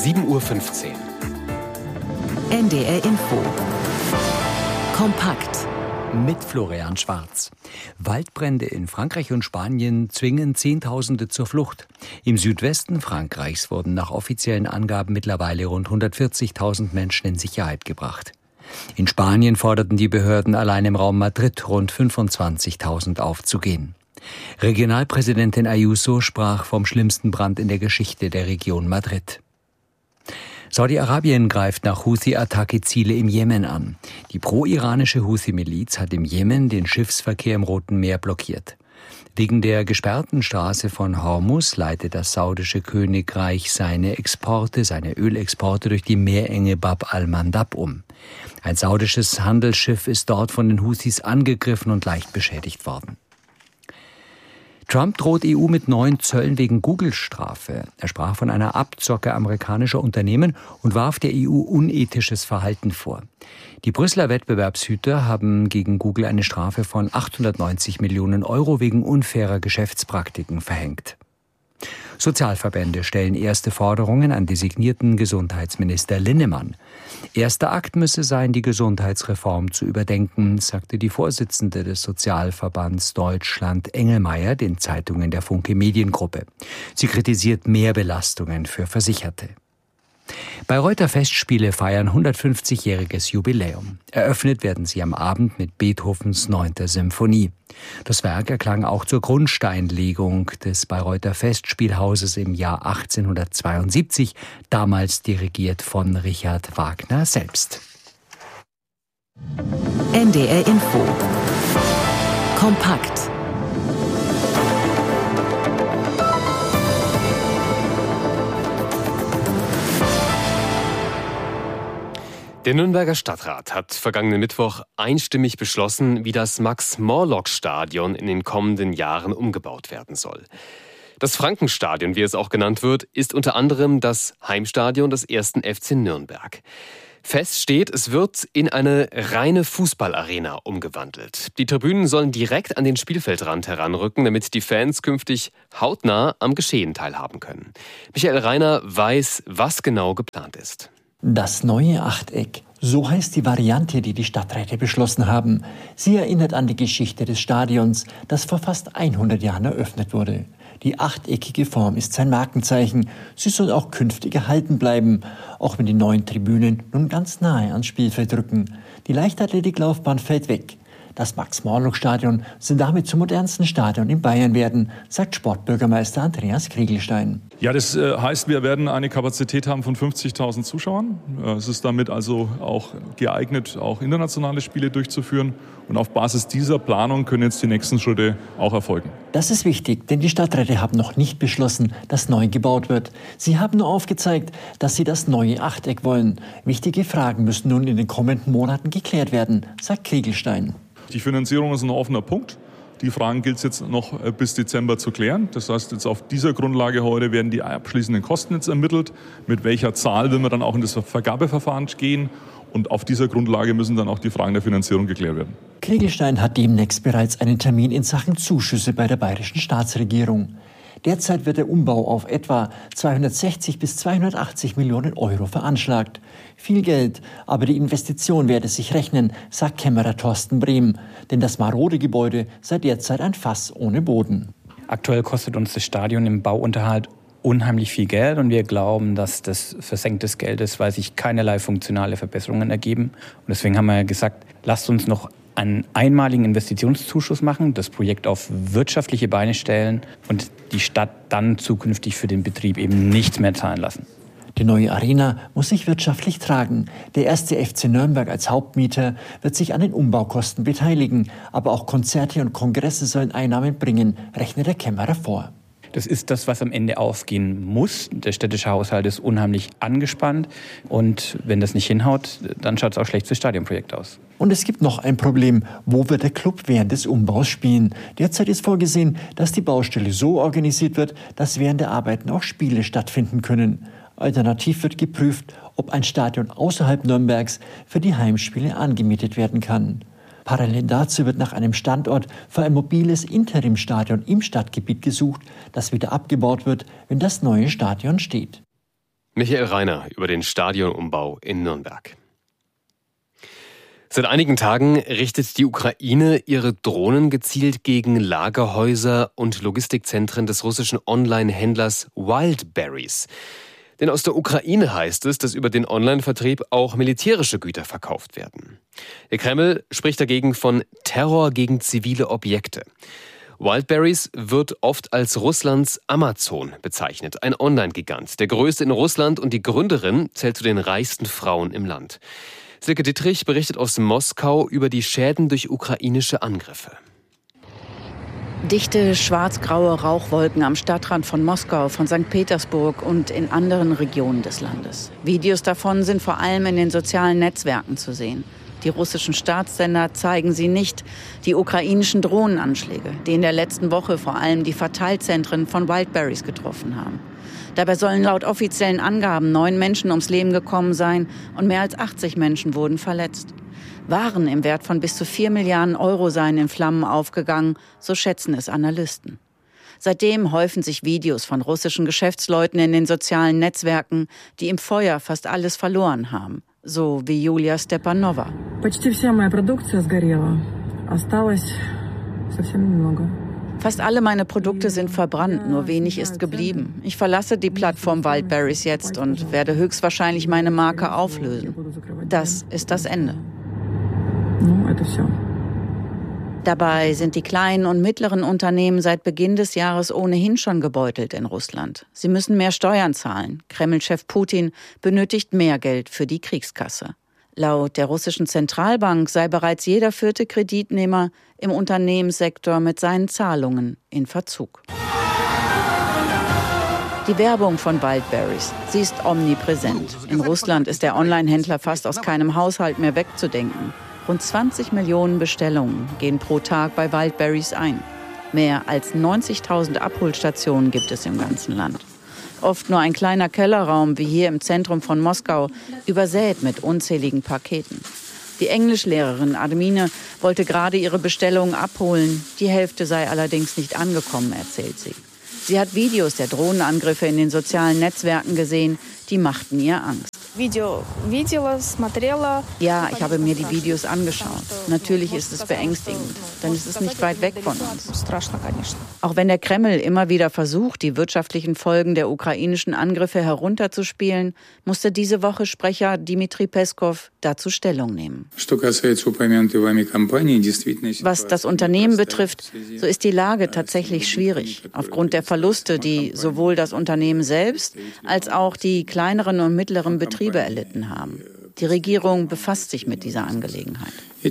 7:15 Uhr. NDR Info. Kompakt. Mit Florian Schwarz. Waldbrände in Frankreich und Spanien zwingen Zehntausende zur Flucht. Im Südwesten Frankreichs wurden nach offiziellen Angaben mittlerweile rund 140.000 Menschen in Sicherheit gebracht. In Spanien forderten die Behörden allein im Raum Madrid rund 25.000 aufzugehen. Regionalpräsidentin Ayuso sprach vom schlimmsten Brand in der Geschichte der Region Madrid. Saudi-Arabien greift nach Houthi-Attacke Ziele im Jemen an. Die pro-iranische Houthi-Miliz hat im Jemen den Schiffsverkehr im Roten Meer blockiert. Wegen der gesperrten Straße von Hormuz leitet das saudische Königreich seine Ölexporte durch die Meerenge Bab al-Mandab um. Ein saudisches Handelsschiff ist dort von den Houthis angegriffen und leicht beschädigt worden. Trump droht EU mit neuen Zöllen wegen Google-Strafe. Er sprach von einer Abzocke amerikanischer Unternehmen und warf der EU unethisches Verhalten vor. Die Brüsseler Wettbewerbshüter haben gegen Google eine Strafe von 890 Millionen Euro wegen unfairer Geschäftspraktiken verhängt. Sozialverbände stellen erste Forderungen an designierten Gesundheitsminister Linnemann. Erster Akt müsse sein, die Gesundheitsreform zu überdenken, sagte die Vorsitzende des Sozialverbands Deutschland Engelmeier den Zeitungen der Funke Mediengruppe. Sie kritisiert Mehrbelastungen für Versicherte. Bayreuther Festspiele feiern 150-jähriges Jubiläum. Eröffnet werden sie am Abend mit Beethovens 9. Symphonie. Das Werk erklang auch zur Grundsteinlegung des Bayreuther Festspielhauses im Jahr 1872, damals dirigiert von Richard Wagner selbst. NDR Info. Kompakt. Der Nürnberger Stadtrat hat vergangenen Mittwoch einstimmig beschlossen, wie das Max-Morlock-Stadion in den kommenden Jahren umgebaut werden soll. Das Frankenstadion, wie es auch genannt wird, ist unter anderem das Heimstadion des 1. FC Nürnberg. Fest steht, es wird in eine reine Fußballarena umgewandelt. Die Tribünen sollen direkt an den Spielfeldrand heranrücken, damit die Fans künftig hautnah am Geschehen teilhaben können. Michael Reiner weiß, was genau geplant ist. Das neue Achteck, so heißt die Variante, die die Stadträte beschlossen haben. Sie erinnert an die Geschichte des Stadions, das vor fast 100 Jahren eröffnet wurde. Die achteckige Form ist sein Markenzeichen. Sie soll auch künftig erhalten bleiben, auch wenn die neuen Tribünen nun ganz nahe ans Spielfeld rücken. Die Leichtathletiklaufbahn fällt weg. Das Max-Morlock-Stadion soll damit zum modernsten Stadion in Bayern werden, sagt Sportbürgermeister Andreas Kriegelstein. Ja, das heißt, wir werden eine Kapazität haben von 50.000 Zuschauern. Es ist damit also auch geeignet, auch internationale Spiele durchzuführen. Und auf Basis dieser Planung können jetzt die nächsten Schritte auch erfolgen. Das ist wichtig, denn die Stadträte haben noch nicht beschlossen, dass neu gebaut wird. Sie haben nur aufgezeigt, dass sie das neue Achteck wollen. Wichtige Fragen müssen nun in den kommenden Monaten geklärt werden, sagt Kriegelstein. Die Finanzierung ist ein offener Punkt. Die Fragen gilt es jetzt noch bis Dezember zu klären. Das heißt, jetzt auf dieser Grundlage heute werden die abschließenden Kosten jetzt ermittelt. Mit welcher Zahl will man dann auch in das Vergabeverfahren gehen? Und auf dieser Grundlage müssen dann auch die Fragen der Finanzierung geklärt werden. Kriegelstein hat demnächst bereits einen Termin in Sachen Zuschüsse bei der bayerischen Staatsregierung. Derzeit wird der Umbau auf etwa 260 bis 280 Millionen Euro veranschlagt. Viel Geld, aber die Investition werde sich rechnen, sagt Kämmerer Thorsten Brehm. Denn das marode Gebäude sei derzeit ein Fass ohne Boden. Aktuell kostet uns das Stadion im Bauunterhalt unheimlich viel Geld und wir glauben, dass das versenktes Geld ist, weil sich keinerlei funktionale Verbesserungen ergeben. Und deswegen haben wir gesagt, lasst uns noch einen einmaligen Investitionszuschuss machen, das Projekt auf wirtschaftliche Beine stellen und die Stadt dann zukünftig für den Betrieb eben nichts mehr zahlen lassen. Die neue Arena muss sich wirtschaftlich tragen. Der 1. FC Nürnberg als Hauptmieter wird sich an den Umbaukosten beteiligen. Aber auch Konzerte und Kongresse sollen Einnahmen bringen, rechnet der Kämmerer vor. Das ist das, was am Ende aufgehen muss. Der städtische Haushalt ist unheimlich angespannt. Und wenn das nicht hinhaut, dann schaut es auch schlecht fürs Stadionprojekt aus. Und es gibt noch ein Problem. Wo wird der Club während des Umbaus spielen? Derzeit ist vorgesehen, dass die Baustelle so organisiert wird, dass während der Arbeiten auch Spiele stattfinden können. Alternativ wird geprüft, ob ein Stadion außerhalb Nürnbergs für die Heimspiele angemietet werden kann. Parallel dazu wird nach einem Standort für ein mobiles Interimstadion im Stadtgebiet gesucht, das wieder abgebaut wird, wenn das neue Stadion steht. Michael Reiner über den Stadionumbau in Nürnberg. Seit einigen Tagen richtet die Ukraine ihre Drohnen gezielt gegen Lagerhäuser und Logistikzentren des russischen Online-Händlers Wildberries. Denn aus der Ukraine heißt es, dass über den Online-Vertrieb auch militärische Güter verkauft werden. Der Kreml spricht dagegen von Terror gegen zivile Objekte. Wildberries wird oft als Russlands Amazon bezeichnet, ein Online-Gigant, der größte in Russland, und die Gründerin zählt zu den reichsten Frauen im Land. Silke Dittrich berichtet aus Moskau über die Schäden durch ukrainische Angriffe. Dichte, schwarz-graue Rauchwolken am Stadtrand von Moskau, von St. Petersburg und in anderen Regionen des Landes. Videos davon sind vor allem in den sozialen Netzwerken zu sehen. Die russischen Staatssender zeigen sie nicht. Die ukrainischen Drohnenanschläge, die in der letzten Woche vor allem die Verteilzentren von Wildberries getroffen haben. Dabei sollen laut offiziellen Angaben 9 Menschen ums Leben gekommen sein und mehr als 80 Menschen wurden verletzt. Waren im Wert von bis zu 4 Milliarden Euro seien in Flammen aufgegangen, so schätzen es Analysten. Seitdem häufen sich Videos von russischen Geschäftsleuten in den sozialen Netzwerken, die im Feuer fast alles verloren haben, so wie Julia Stepanova. Fast alle meine Produkte sind verbrannt, nur wenig ist geblieben. Ich verlasse die Plattform Wildberries jetzt und werde höchstwahrscheinlich meine Marke auflösen. Das ist das Ende. Dabei sind die kleinen und mittleren Unternehmen seit Beginn des Jahres ohnehin schon gebeutelt in Russland. Sie müssen mehr Steuern zahlen. Kreml-Chef Putin benötigt mehr Geld für die Kriegskasse. Laut der russischen Zentralbank sei bereits jeder 4. Kreditnehmer im Unternehmenssektor mit seinen Zahlungen in Verzug. Die Werbung von Wildberries, sie ist omnipräsent. In Russland ist der Online-Händler fast aus keinem Haushalt mehr wegzudenken. Rund 20 Millionen Bestellungen gehen pro Tag bei Wildberries ein. Mehr als 90.000 Abholstationen gibt es im ganzen Land. Oft nur ein kleiner Kellerraum, wie hier im Zentrum von Moskau, übersät mit unzähligen Paketen. Die Englischlehrerin Admine wollte gerade ihre Bestellungen abholen. Die Hälfte sei allerdings nicht angekommen, erzählt sie. Sie hat Videos der Drohnenangriffe in den sozialen Netzwerken gesehen, die machten ihr Angst. Ja, ich habe mir die Videos angeschaut. Natürlich ist es beängstigend, denn es ist nicht weit weg von uns. Auch wenn der Kreml immer wieder versucht, die wirtschaftlichen Folgen der ukrainischen Angriffe herunterzuspielen, musste diese Woche Sprecher Dmitri Peskov dazu Stellung nehmen. Was das Unternehmen betrifft, so ist die Lage tatsächlich schwierig. Aufgrund der Verluste, die sowohl das Unternehmen selbst als auch die kleineren und mittleren Betriebe erlitten haben. Die Regierung befasst sich mit dieser Angelegenheit.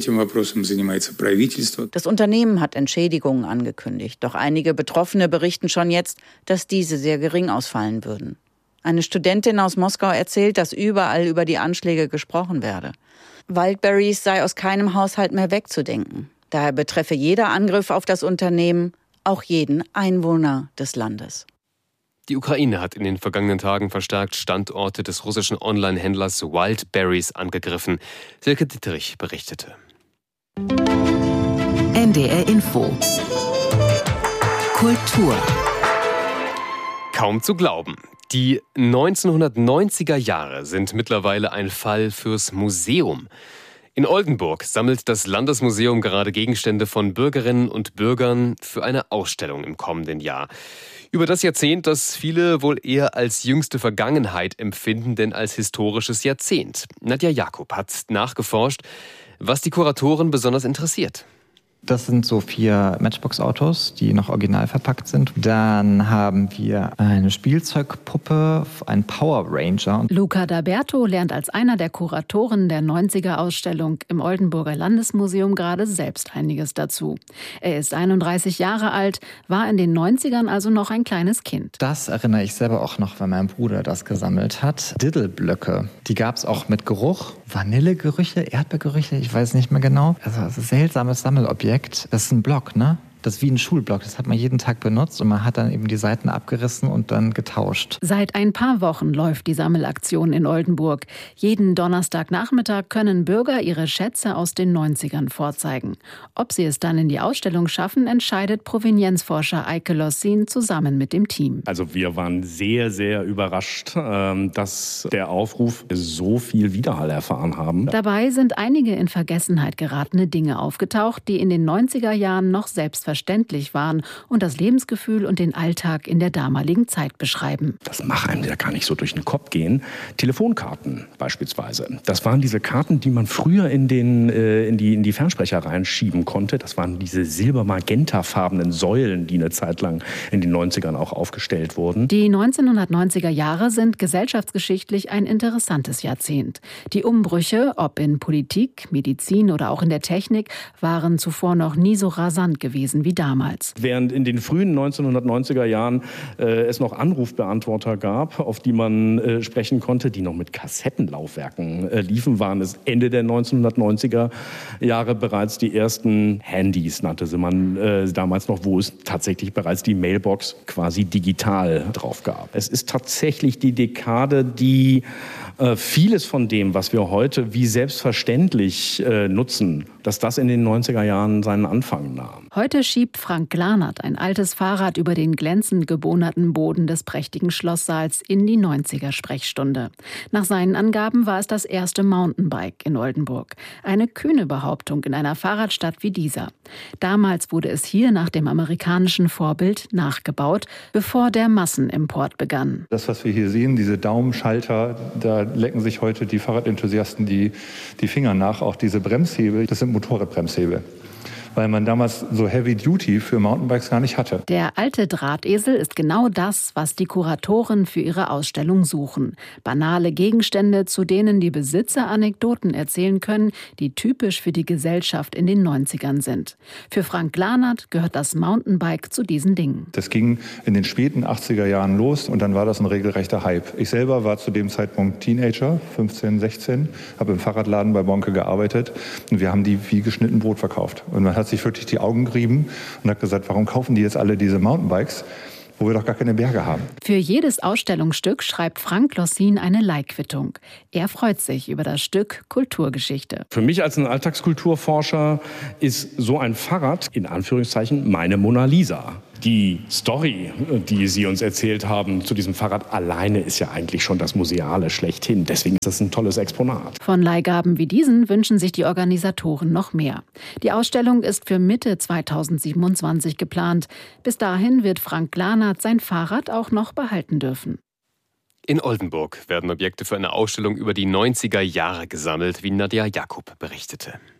Das Unternehmen hat Entschädigungen angekündigt, doch einige Betroffene berichten schon jetzt, dass diese sehr gering ausfallen würden. Eine Studentin aus Moskau erzählt, dass überall über die Anschläge gesprochen werde. Wildberries sei aus keinem Haushalt mehr wegzudenken. Daher betreffe jeder Angriff auf das Unternehmen auch jeden Einwohner des Landes. Die Ukraine hat in den vergangenen Tagen verstärkt Standorte des russischen Online-Händlers Wildberries angegriffen. Silke Dittrich berichtete. NDR Info. Kultur. Kaum zu glauben. Die 1990er Jahre sind mittlerweile ein Fall fürs Museum. In Oldenburg sammelt das Landesmuseum gerade Gegenstände von Bürgerinnen und Bürgern für eine Ausstellung im kommenden Jahr. Über das Jahrzehnt, das viele wohl eher als jüngste Vergangenheit empfinden, denn als historisches Jahrzehnt. Nadja Jakob hat nachgeforscht, was die Kuratoren besonders interessiert. Das sind so 4 Matchbox-Autos, die noch original verpackt sind. Dann haben wir eine Spielzeugpuppe, einen Power Ranger. Luca D'Aberto lernt als einer der Kuratoren der 90er-Ausstellung im Oldenburger Landesmuseum gerade selbst einiges dazu. Er ist 31 Jahre alt, war in den 90ern also noch ein kleines Kind. Das erinnere ich selber auch noch, weil mein Bruder das gesammelt hat. Diddle-Blöcke, die gab es auch mit Geruch. Vanillegerüche, Erdbeergerüche, ich weiß nicht mehr genau. Also ein seltsames Sammelobjekt. Das ist ein Block, ne? Das ist wie ein Schulblock, das hat man jeden Tag benutzt und man hat dann eben die Seiten abgerissen und dann getauscht. Seit ein paar Wochen läuft die Sammelaktion in Oldenburg. Jeden Donnerstagnachmittag können Bürger ihre Schätze aus den 90ern vorzeigen. Ob sie es dann in die Ausstellung schaffen, entscheidet Provenienzforscher Eike Lossin zusammen mit dem Team. Also wir waren sehr, sehr überrascht, dass der Aufruf so viel Widerhall erfahren haben. Dabei sind einige in Vergessenheit geratene Dinge aufgetaucht, die in den 90er Jahren noch selbstverständlich waren und das Lebensgefühl und den Alltag in der damaligen Zeit beschreiben. Das mag einem ja gar nicht so durch den Kopf gehen. Telefonkarten beispielsweise. Das waren diese Karten, die man früher in die Fernsprecher reinschieben konnte. Das waren diese silber-magentafarbenen Säulen, die eine Zeit lang in den 90ern auch aufgestellt wurden. Die 1990er Jahre sind gesellschaftsgeschichtlich ein interessantes Jahrzehnt. Die Umbrüche, ob in Politik, Medizin oder auch in der Technik, waren zuvor noch nie so rasant gewesen wie damals. Während in den frühen 1990er Jahren es noch Anrufbeantworter gab, auf die man sprechen konnte, die noch mit Kassettenlaufwerken liefen, waren es Ende der 1990er Jahre bereits die ersten Handys, nannte sie man damals noch, wo es tatsächlich bereits die Mailbox quasi digital drauf gab. Es ist tatsächlich die Dekade, die vieles von dem, was wir heute wie selbstverständlich nutzen, dass das in den 90er Jahren seinen Anfang nahm. Heute schiebt Frank Glanert ein altes Fahrrad über den glänzend gebohnerten Boden des prächtigen Schlosssaals in die 90er-Sprechstunde. Nach seinen Angaben war es das erste Mountainbike in Oldenburg. Eine kühne Behauptung in einer Fahrradstadt wie dieser. Damals wurde es hier nach dem amerikanischen Vorbild nachgebaut, bevor der Massenimport begann. Das, was wir hier sehen, diese Daumenschalter, da lecken sich heute die Fahrradenthusiasten die Finger nach. Auch diese Bremshebel, das sind Motorradbremshebel, weil man damals so Heavy Duty für Mountainbikes gar nicht hatte. Der alte Drahtesel ist genau das, was die Kuratoren für ihre Ausstellung suchen. Banale Gegenstände, zu denen die Besitzer Anekdoten erzählen können, die typisch für die Gesellschaft in den 90ern sind. Für Frank Glanert gehört das Mountainbike zu diesen Dingen. Das ging in den späten 80er Jahren los und dann war das ein regelrechter Hype. Ich selber war zu dem Zeitpunkt Teenager, 15, 16, habe im Fahrradladen bei Bonke gearbeitet und wir haben die wie geschnitten Brot verkauft. Und man hat sich wirklich die Augen gerieben und hat gesagt, warum kaufen die jetzt alle diese Mountainbikes, wo wir doch gar keine Berge haben. Für jedes Ausstellungsstück schreibt Frank Lossin eine Leihquittung. Er freut sich über das Stück Kulturgeschichte. Für mich als ein Alltagskulturforscher ist so ein Fahrrad, in Anführungszeichen, meine Mona Lisa. Die Story, die Sie uns erzählt haben zu diesem Fahrrad alleine, ist ja eigentlich schon das Museale schlechthin. Deswegen ist das ein tolles Exponat. Von Leihgaben wie diesen wünschen sich die Organisatoren noch mehr. Die Ausstellung ist für Mitte 2027 geplant. Bis dahin wird Frank Glanert sein Fahrrad auch noch behalten dürfen. In Oldenburg werden Objekte für eine Ausstellung über die 90er Jahre gesammelt, wie Nadja Jakob berichtete.